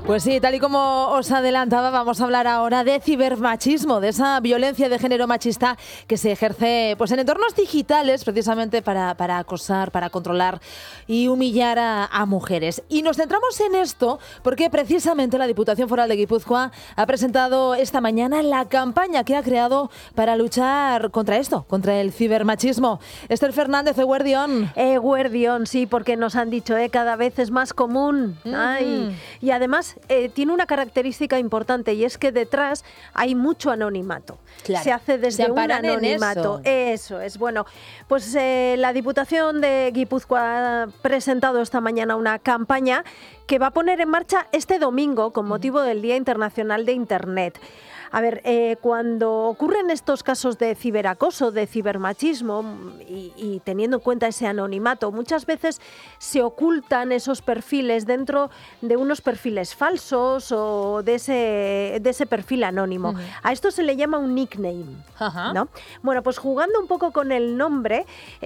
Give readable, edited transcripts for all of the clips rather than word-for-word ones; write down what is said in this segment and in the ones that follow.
Pues sí, tal y como os adelantaba, vamos a hablar ahora de cibermachismo, de esa violencia de género machista que se ejerce pues en entornos digitales precisamente para acosar, para controlar y humillar a mujeres. Y nos centramos en esto porque precisamente la Diputación Foral de Guipúzcoa ha presentado esta mañana la campaña que ha creado para luchar contra esto, contra el cibermachismo. Esther Fernández, Eguerdión. Eguerdión, sí, porque nos han dicho, cada vez es más común. Ay. Y además tiene una característica importante y es que detrás hay mucho anonimato. Claro. Se hace desde un anonimato. Eso es. Bueno, pues la Diputación de Guipúzcoa ha presentado esta mañana una campaña que va a poner en marcha este domingo con motivo del Día Internacional de Internet. A ver, cuando ocurren estos casos de ciberacoso, de cibermachismo y teniendo en cuenta ese anonimato, muchas veces se ocultan esos perfiles dentro de unos perfiles falsos o de ese perfil anónimo. A esto se le llama un nickname, ¿no? Bueno, pues jugando un poco con el nombre,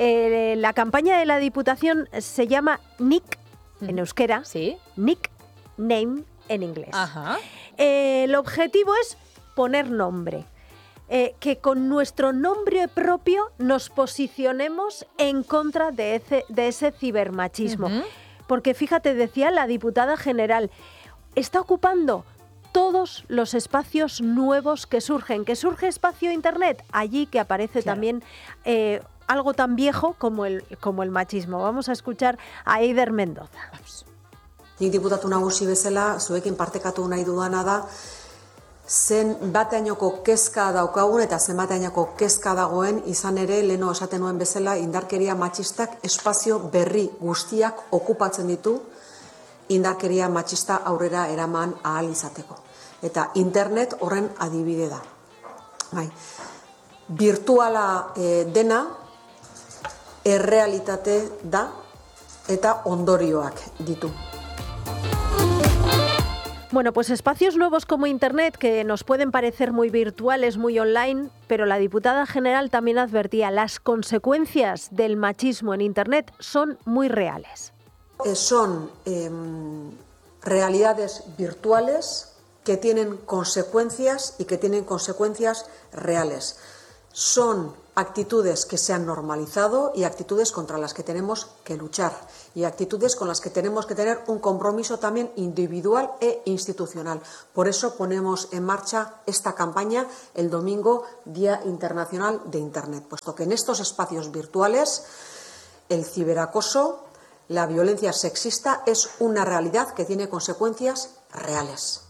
la campaña de la Diputación se llama Nick en euskera, ¿sí? Nickname en inglés. El objetivo es poner nombre, que con nuestro nombre propio nos posicionemos en contra de ese cibermachismo. Porque fíjate, decía la diputada general, está ocupando todos los espacios nuevos que surgen. ¿Que surge espacio Internet? Allí que aparece también algo tan viejo como el machismo. Vamos a escuchar a Eider Mendoza. Nik diputatu nagusi bezala, zuekin partekatu nahi dudana da, zen bateainoko kezka daukagun eta zen bateainoko kezka dagoen, izan ere, leheno esaten nuen bezala, indarkeria matxistak espazio berri guztiak okupatzen ditu, indarkeria matxista aurrera eraman ahal izateko. Eta internet horren adibide da. Bai. Virtuala dena, errealitate da eta ondorioak ditu. Bueno, pues espacios nuevos como Internet que nos pueden parecer muy virtuales, muy online, pero la diputada general también advertía, las consecuencias del machismo en Internet son muy reales. Son realidades virtuales que tienen consecuencias y que tienen consecuencias reales. Son actitudes que se han normalizado y actitudes contra las que tenemos que luchar y actitudes con las que tenemos que tener un compromiso también individual e institucional. Por eso ponemos en marcha esta campaña el domingo, Día Internacional de Internet, puesto que en estos espacios virtuales el ciberacoso, la violencia sexista es una realidad que tiene consecuencias reales.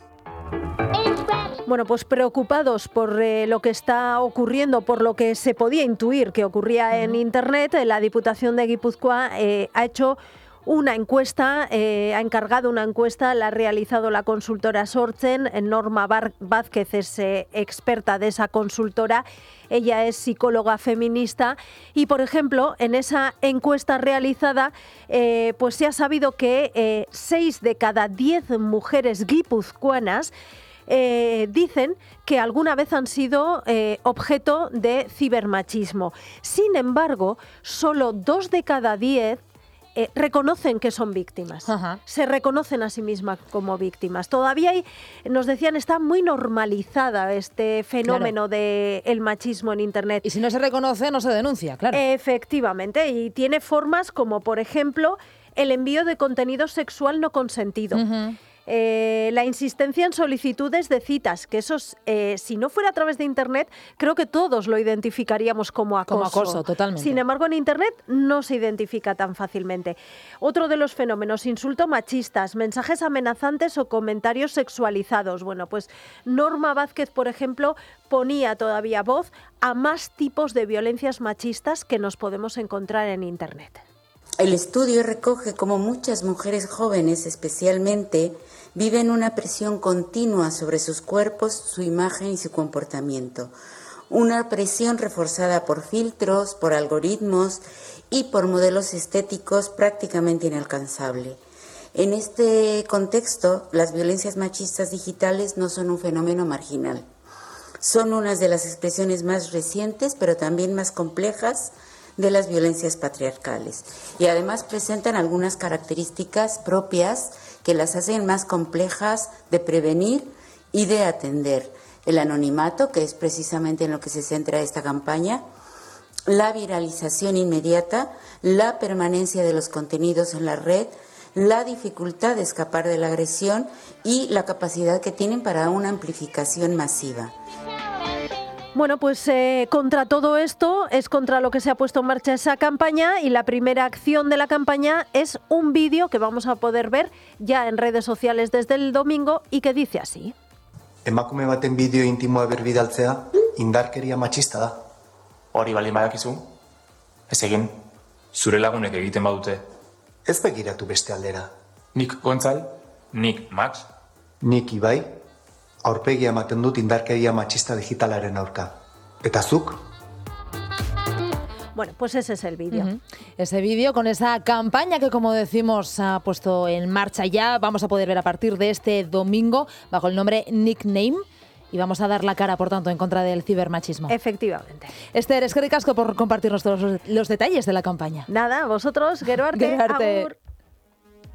Bueno, pues preocupados por lo que está ocurriendo, por lo que se podía intuir que ocurría en Internet, la Diputación de Guipúzcoa ha hecho una encuesta, ha encargado una encuesta, la ha realizado la consultora Sortzen. Norma Vázquez es experta de esa consultora, ella es psicóloga feminista y, por ejemplo, en esa encuesta realizada, pues se ha sabido que 6 de cada 10 mujeres guipuzcoanas dicen que alguna vez han sido objeto de cibermachismo. Sin embargo, solo 2 de cada 10 reconocen que son víctimas. Se reconocen a sí mismas como víctimas. Todavía nos decían, está muy normalizada este fenómeno del machismo en Internet. Y si no se reconoce, no se denuncia, claro. Efectivamente, y tiene formas como, por ejemplo, el envío de contenido sexual no consentido. La insistencia en solicitudes de citas, que eso, si no fuera a través de Internet, creo que todos lo identificaríamos como acoso. Como acoso, totalmente. Sin embargo, en Internet no se identifica tan fácilmente. Otro de los fenómenos, insultos machistas, mensajes amenazantes o comentarios sexualizados. Bueno, pues Norma Vázquez, por ejemplo, ponía todavía voz a más tipos de violencias machistas que nos podemos encontrar en Internet. El estudio recoge cómo muchas mujeres jóvenes, especialmente, viven una presión continua sobre sus cuerpos, su imagen y su comportamiento. Una presión reforzada por filtros, por algoritmos y por modelos estéticos prácticamente inalcanzables. En este contexto, las violencias machistas digitales no son un fenómeno marginal. Son unas de las expresiones más recientes, pero también más complejas, de las violencias patriarcales y además presentan algunas características propias que las hacen más complejas de prevenir y de atender. El anonimato, que es precisamente en lo que se centra esta campaña, la viralización inmediata, la permanencia de los contenidos en la red, la dificultad de escapar de la agresión y la capacidad que tienen para una amplificación masiva. Bueno, pues contra todo esto es contra lo que se ha puesto en marcha esa campaña, y la primera acción de la campaña es un vídeo que vamos a poder ver ya en redes sociales desde el domingo y que dice así. Emakume baten bideo intimoa berbidaltzea indarkeria matxista da. Hori baldin badakizu, ez egin, zure lagunek egiten badute. Ez begiratu beste aldera. Nik Gontzal, nik Max. Nik Ibai, aurpegia ematen dut indarkeria matxista digitalaren aurka. Eta zuk? Bueno, pues ese es el vídeo. Ese vídeo con esa campaña que, como decimos, se ha puesto en marcha ya. Vamos a poder ver a partir de este domingo bajo el nombre Nickname. Y vamos a dar la cara, por tanto, en contra del cibermachismo. Efectivamente. Esther, eskerrik asko por compartirnos todos los detalles de la campaña. Nada, vosotros, gero arte, agur.